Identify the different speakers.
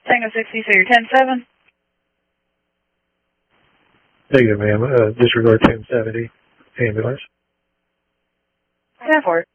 Speaker 1: Tango 60, so you're 10-7?
Speaker 2: Negative, ma'am. Disregard 1070. Ambulance.
Speaker 1: 10 for it.